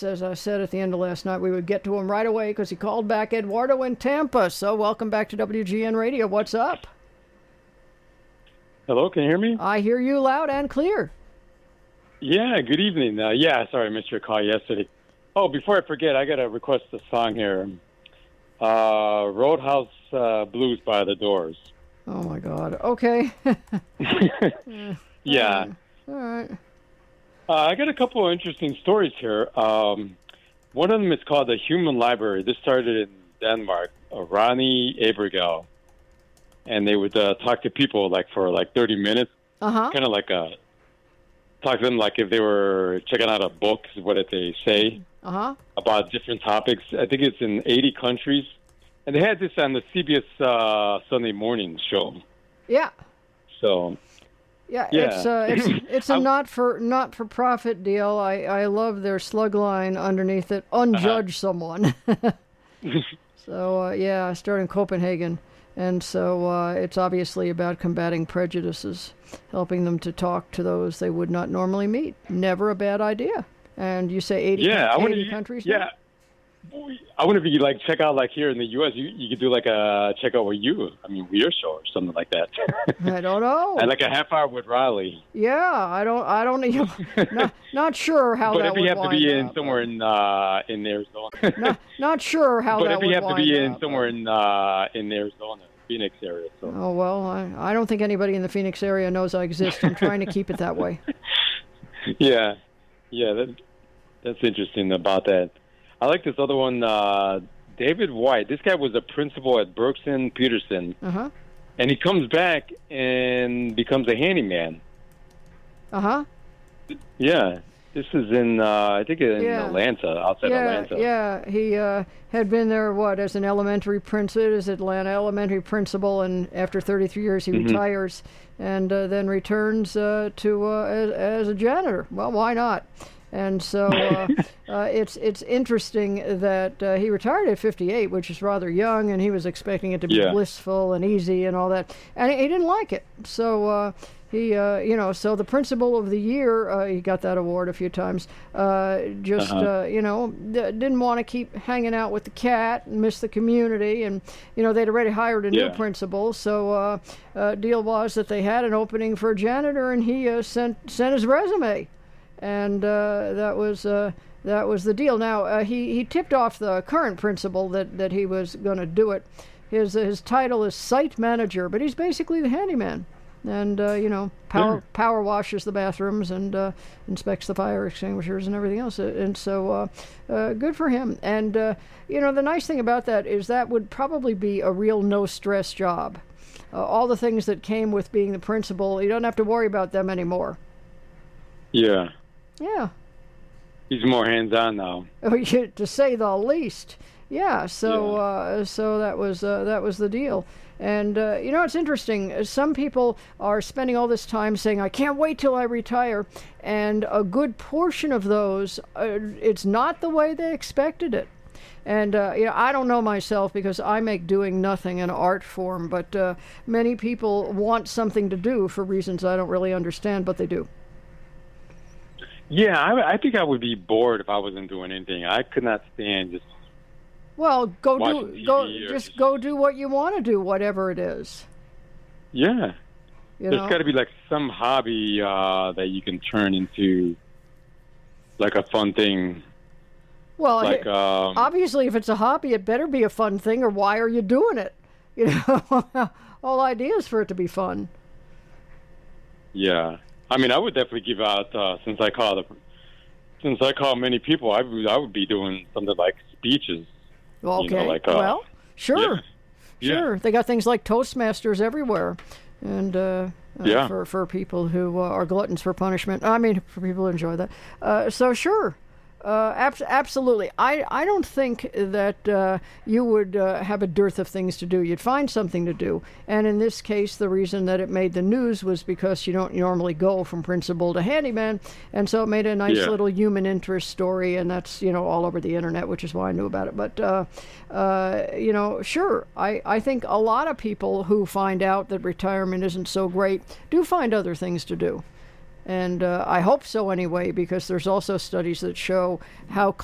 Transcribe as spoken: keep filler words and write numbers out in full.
minutes. As I said at the end of last night, we would get to him right away because he called back Eduardo in Tampa. So welcome back to W G N Radio. What's up? Hello, can you hear me? I hear you loud and clear. Yeah, good evening. Uh, yeah, sorry I missed your call yesterday. Oh, before I forget, I got to request a song here. Uh, Roadhouse uh, Blues by The Doors. Oh, my God. Okay. Yeah. All right. Uh, I got a couple of interesting stories here. Um, one of them is called The Human Library. This started in Denmark. Uh, Ronnie Abergel. And they would uh, talk to people like for like thirty minutes. Uh-huh. Kind of like a, talk to them like if they were checking out a book, is what they say. Uh-huh. About different topics. I think it's in eighty countries. And they had this on the C B S uh, Sunday morning show. Yeah. So, yeah, yeah. it's uh, it's it's a not for not for profit deal. I, I love their slug line underneath it. Unjudge uh-huh. someone. So uh, yeah, I started in Copenhagen, and so uh, it's obviously about combating prejudices, helping them to talk to those they would not normally meet. Never a bad idea. And you say eighty, yeah, eighty I wonder, countries? Yeah. Now? I wonder if you could like check out like here in the U S. You you could do like a check out with you. I mean, with your show or something like that. I don't know. And like a half hour with Riley. Yeah, I don't. I don't. You know, not, not sure how but that if would you have to be in up, somewhere in uh, in Arizona. not, not sure how but that if would you have to be in up, somewhere in uh, in Arizona, Phoenix area. So. Oh well, I, I don't think anybody in the Phoenix area knows I exist. I'm trying to keep it that way. Yeah, yeah, that, that's interesting about that. I like this other one, uh, David White. This guy was a principal at Brooks and Peterson, uh-huh. and he comes back and becomes a handyman. Uh-huh. Yeah, this is in, uh, I think, in yeah. Atlanta, outside yeah, Atlanta. Yeah, he uh, had been there, what, as an elementary principal, as Atlanta elementary principal, and after thirty-three years he mm-hmm. retires and uh, then returns uh, to uh, as, as a janitor. Well, why not? And so uh, uh, it's it's interesting that uh, he retired at fifty-eight, which is rather young, and he was expecting it to be yeah. blissful and easy and all that, and he, he didn't like it. So uh, he, uh, you know, so the principal of the year, uh, he got that award a few times. Uh, just uh-huh. uh, you know, d- didn't want to keep hanging out with the cat and miss the community, and you know they'd already hired a yeah. new principal. So uh, uh, deal was that they had an opening for a janitor, and he uh, sent sent his resume. And uh, that was uh, that was the deal. Now uh, he he tipped off the current principal that, that he was going to do it. His his title is site manager, but he's basically the handyman, and uh, you know power yeah. power washes the bathrooms and uh, inspects the fire extinguishers and everything else. And so uh, uh, good for him. And uh, you know the nice thing about that is that would probably be a real no stress job. Uh, all the things that came with being the principal, you don't have to worry about them anymore. Yeah. Yeah. He's more hands-on now. To say the least. Yeah. So, yeah. Uh, so that was uh, that was the deal. And uh, you know, it's interesting. Some people are spending all this time saying, "I can't wait till I retire," and a good portion of those, uh, it's not the way they expected it. And uh, you know, I don't know myself because I make doing nothing an art form. But uh, many people want something to do for reasons I don't really understand, but they do. Yeah, I, I think I would be bored if I wasn't doing anything. I could not stand just. Well, go do T V go just, just go do what you want to do, whatever it is. Yeah, you there's got to be like some hobby uh, that you can turn into like a fun thing. Well, like it, um, obviously, if it's a hobby, it better be a fun thing, or why are you doing it? You know, whole idea is for it to be fun. Yeah. I mean, I would definitely give out uh, since I call the, since I call many people. I would I would be doing something like speeches. Okay. You know, like, uh, well, sure, yeah. sure. Yeah. They got things like Toastmasters everywhere, and uh, uh, yeah. for for people who uh, are gluttons for punishment. I mean, for people who enjoy that. Uh, so sure. Uh, abs- absolutely. I, I don't think that uh, you would uh, have a dearth of things to do. You'd find something to do. And in this case, the reason that it made the news was because you don't normally go from principal to handyman. And so it made a nice yeah. little human interest story. And that's, you know, all over the internet, which is why I knew about it. But, uh, uh, you know, sure. I, I think a lot of people who find out that retirement isn't so great do find other things to do. And uh, I hope so anyway, because there's also studies that show how